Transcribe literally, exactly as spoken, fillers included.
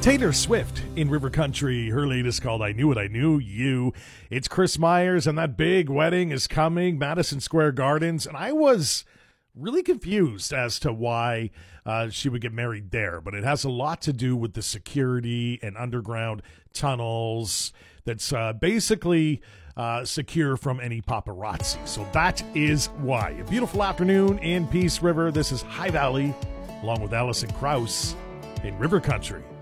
Taylor Swift in River Country. Her latest called I Knew It, I Knew You. It's Chris Myers, and that big wedding is coming, Madison Square Gardens. And I was really confused as to why uh, she would get married there. But it has a lot to do with the security and underground tunnels that's uh, basically uh, secure from any paparazzi. So that is why. A beautiful afternoon in Peace River. This is High Valley, along with Alison Krauss in River Country.